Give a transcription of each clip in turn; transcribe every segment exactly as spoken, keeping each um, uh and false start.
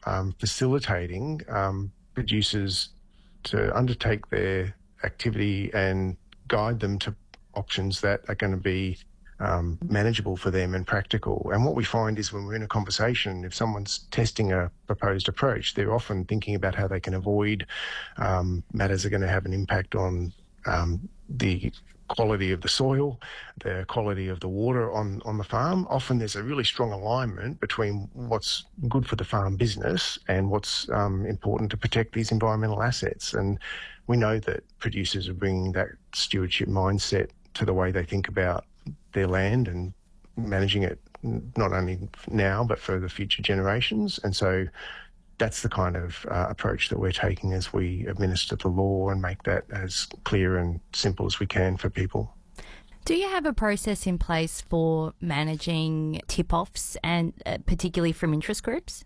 um, facilitating um, producers to undertake their activity and guide them to options that are going to be um, manageable for them and practical. And what we find is when we're in a conversation, if someone's testing a proposed approach, they're often thinking about how they can avoid um, matters that are going to have an impact on um, the quality of the soil, the quality of the water on, on the farm. Often there's a really strong alignment between what's good for the farm business and what's um, important to protect these environmental assets. And we know that producers are bringing that stewardship mindset to the way they think about their land and managing it not only now but for the future generations. And so that's the kind of uh, approach that we're taking as we administer the law and make that as clear and simple as we can for people. Do you have a process in place for managing tip-offs, and uh, particularly from interest groups?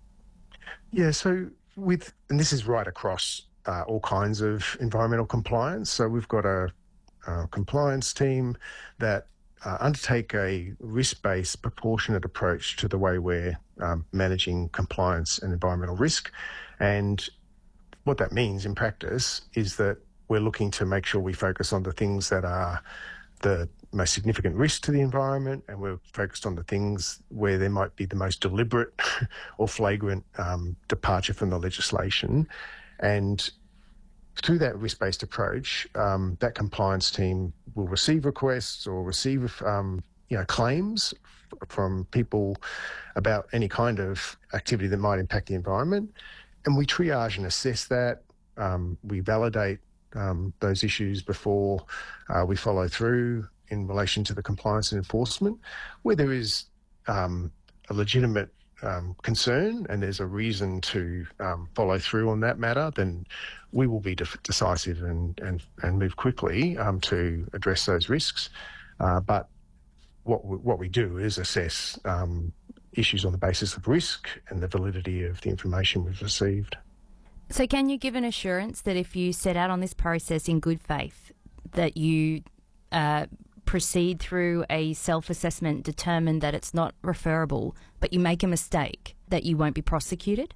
Yeah, so with, and this is right across uh, all kinds of environmental compliance. So we've got a, a compliance team that Uh, undertake a risk-based proportionate approach to the way we're um, managing compliance and environmental risk. And what that means in practice is that we're looking to make sure we focus on the things that are the most significant risk to the environment, and we're focused on the things where there might be the most deliberate or flagrant um, departure from the legislation. And through that risk-based approach, um, that compliance team will receive requests or receive um, you know, claims f- from people about any kind of activity that might impact the environment. And we triage and assess that. Um, we validate um, those issues before uh, we follow through in relation to the compliance and enforcement. Where there is um, a legitimate Um, concern and there's a reason to um, follow through on that matter, then we will be de- decisive and, and, and move quickly um, to address those risks. Uh, but what we, what we do is assess um, issues on the basis of risk and the validity of the information we've received. So can you give an assurance that if you set out on this process in good faith, that you uh, proceed through a self-assessment, determine that it's not referable, but you make a mistake, that you won't be prosecuted?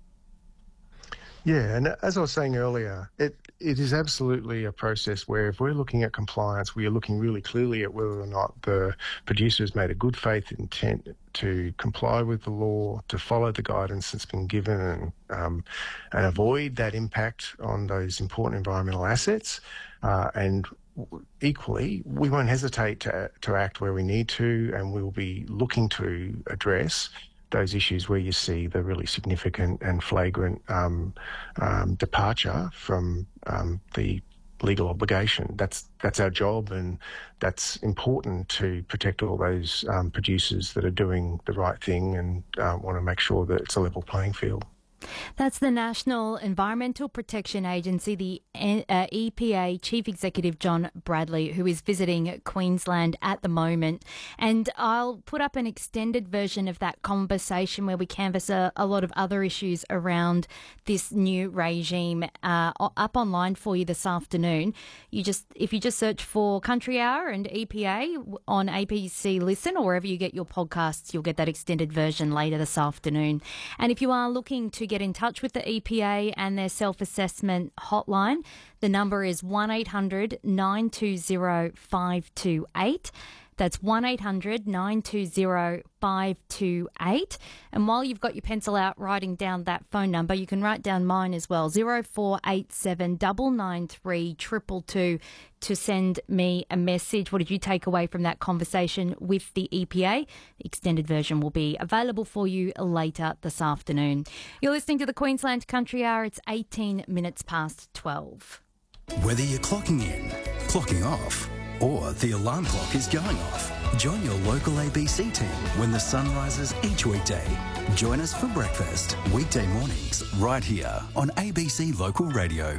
Yeah, and as I was saying earlier, it it is absolutely a process where if we're looking at compliance, we are looking really clearly at whether or not the producer has made a good faith intent to comply with the law, to follow the guidance that's been given and, um, and avoid that impact on those important environmental assets. Uh, and equally, we won't hesitate to, to act where we need to, and we will be looking to address those issues where you see the really significant and flagrant um, um, departure from um, the legal obligation. That's that's our job, and that's important to protect all those um, producers that are doing the right thing and uh, want to make sure that it's a level playing field. That's the National Environmental Protection Agency, the uh, E P A Chief Executive John Bradley, who is visiting Queensland at the moment. And I'll put up an extended version of that conversation where we canvass a, a lot of other issues around this new regime uh, up online for you this afternoon. You just, if you just search for Country Hour and E P A on A B C Listen or wherever you get your podcasts, you'll get that extended version later this afternoon. And if you are looking to get in touch with the E P A and their self-assessment hotline, the number is one eight hundred nine two zero five two eight. That's one eight hundred nine two zero five two eight. And while you've got your pencil out writing down that phone number, you can write down mine as well, zero four eight seven nine nine three two two two, to send me a message. What did you take away from that conversation with the E P A? The extended version will be available for you later this afternoon. You're listening to the Queensland Country Hour. It's eighteen minutes past twelve. Whether you're clocking in, clocking off, or the alarm clock is going off, join your local A B C team when the sun rises each weekday. Join us for breakfast, weekday mornings, right here on A B C Local Radio.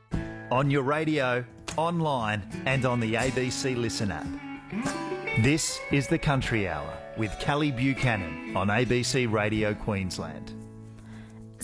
On your radio, online and on the A B C Listen app. This is the Country Hour with Callie Buchanan on A B C Radio Queensland.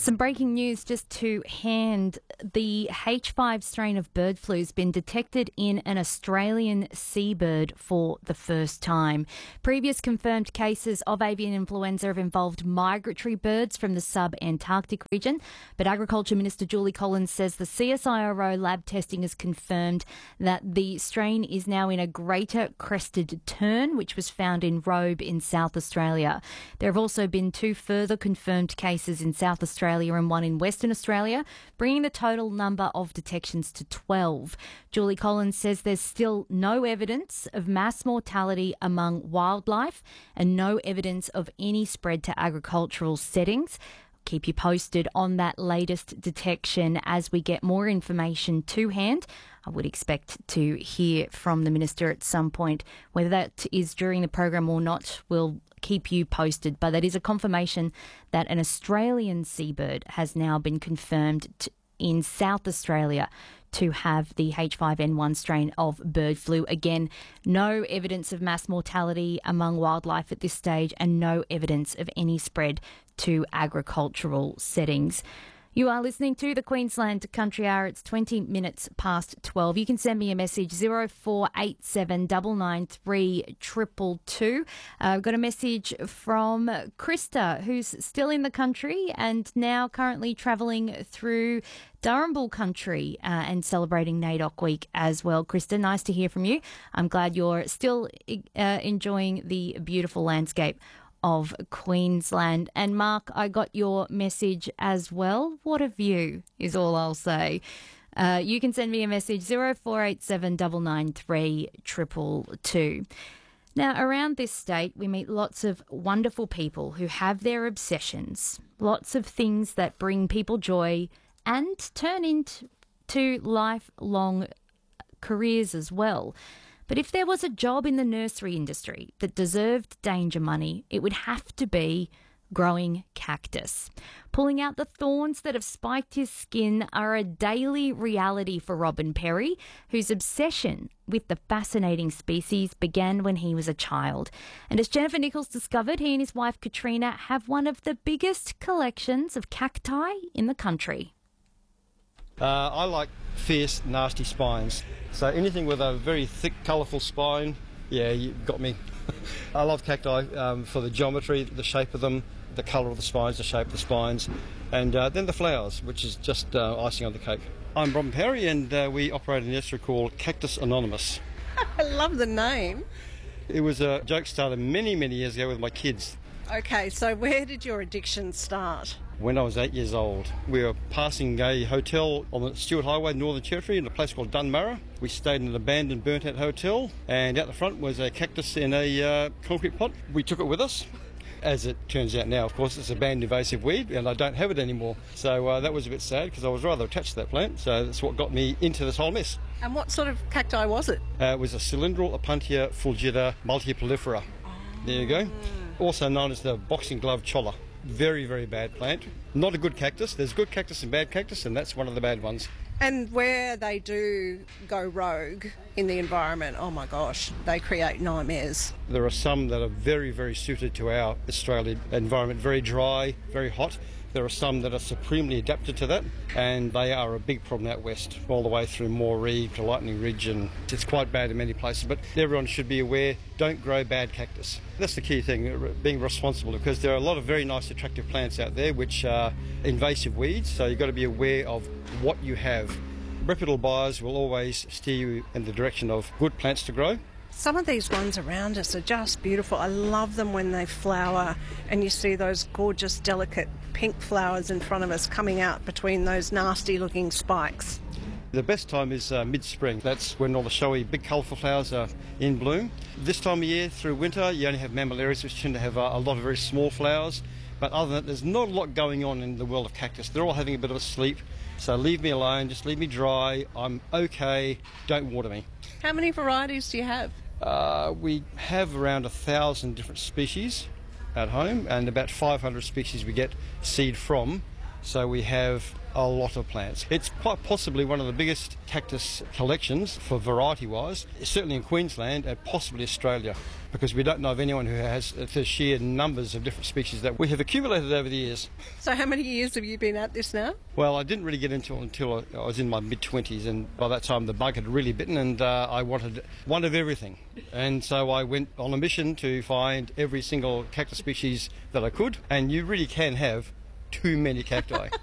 Some breaking news just to hand. The H five strain of bird flu has been detected in an Australian seabird for the first time. Previous confirmed cases of avian influenza have involved migratory birds from the sub-Antarctic region, but Agriculture Minister Julie Collins says the C S I R O lab testing has confirmed that the strain is now in a greater crested tern, which was found in Robe in South Australia. There have also been two further confirmed cases in South Australia and one in Western Australia, bringing the total number of detections to twelve. Julie Collins says there's still no evidence of mass mortality among wildlife and no evidence of any spread to agricultural settings. Keep you posted on that latest detection as we get more information to hand. I would expect to hear from the Minister at some point. Whether that is during the program or not, we'll keep you posted. But that is a confirmation that an Australian seabird has now been confirmed to, in South Australia to have the H five N one strain of bird flu. Again, no evidence of mass mortality among wildlife at this stage and no evidence of any spread to agricultural settings. You are listening to the Queensland Country Hour. It's twenty minutes past twelve. You can send me a message, zero four eight seven nine nine three two two two. Uh, I've got a message from Krista, who's still in the country and now currently travelling through Durrumbul country uh, and celebrating NAIDOC Week as well. Krista, nice to hear from you. I'm glad you're still uh, enjoying the beautiful landscape of Queensland. And Mark, I got your message as well. What a view is all I'll say. Uh, you can send me a message, zero four eight seven nine nine three two two two. Now, around this state, we meet lots of wonderful people who have their obsessions, lots of things that bring people joy and turn into lifelong careers as well. But if there was a job in the nursery industry that deserved danger money, it would have to be growing cactus. Pulling out the thorns that have spiked his skin are a daily reality for Robin Perry, whose obsession with the fascinating species began when he was a child. And as Jennifer Nichols discovered, he and his wife Katrina have one of the biggest collections of cacti in the country. Uh, I like fierce, nasty spines. So anything with a very thick, colourful spine, yeah, you got me. I love cacti um, for the geometry, the shape of them, the colour of the spines, the shape of the spines, and uh, then the flowers, which is just uh, icing on the cake. I'm Robin Perry, and uh, we operate a nursery called Cactus Anonymous. I love the name. It was a joke started many, many years ago with my kids. Okay, so where did your addiction start? When I was eight years old, we were passing a hotel on the Stewart Highway, Northern Territory, in a place called Dunmurra. We stayed in an abandoned, burnt-out hotel, and out the front was a cactus in a uh, concrete pot. We took it with us. As it turns out now, of course, it's a banned invasive weed, and I don't have it anymore. So uh, that was a bit sad, because I was rather attached to that plant, so that's what got me into this whole mess. And what sort of cacti was it? Uh, it was a Cylindral Opuntia fulgida multiprolifera. Oh. There you go. Also known as the boxing glove cholla. Very, very bad plant. Not a good cactus. There's good cactus and bad cactus, and that's one of the bad ones. And where they do go rogue in the environment, oh my gosh, they create nightmares. There are some that are very, very suited to our Australian environment, very dry, very hot. There are some that are supremely adapted to that, and they are a big problem out west, all the way through Moree to Lightning Ridge, and it's quite bad in many places. But everyone should be aware, don't grow bad cactus. That's the key thing, being responsible, because there are a lot of very nice, attractive plants out there which are invasive weeds, so you've got to be aware of what you have. Reputable buyers will always steer you in the direction of good plants to grow. Some of these ones around us are just beautiful. I love them when they flower and you see those gorgeous, delicate pink flowers in front of us coming out between those nasty-looking spikes. The best time is uh, mid-spring. That's when all the showy, big, colourful flowers are in bloom. This time of year, through winter, you only have mammillarias, which tend to have uh, a lot of very small flowers. But other than that, there's not a lot going on in the world of cactus. They're all having a bit of a sleep. So leave me alone, just leave me dry. I'm okay, don't water me. How many varieties do you have? Uh, we have around a thousand different species at home, and about five hundred species we get seed from. So we have a lot of plants. It's quite possibly one of the biggest cactus collections for variety-wise, certainly in Queensland and possibly Australia, because we don't know of anyone who has the sheer numbers of different species that we have accumulated over the years. So how many years have you been at this now? Well, I didn't really get into it until I was in my mid-twenties, and by that time the bug had really bitten, and uh, I wanted one of everything. And so I went on a mission to find every single cactus species that I could, and you really can have too many cacti.